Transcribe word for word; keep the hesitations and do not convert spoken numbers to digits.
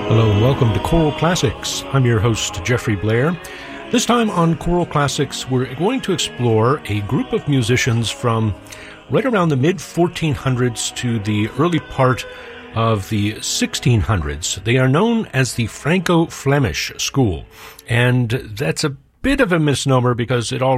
Hello and welcome to Choral Classics. I'm your host, Jeffrey Blair. This time on Choral Classics, we're going to explore a group of musicians from right around the mid fourteen hundreds to the early part of the sixteen hundreds. They are known as the Franco-Flemish School, and that's a bit of a misnomer because it all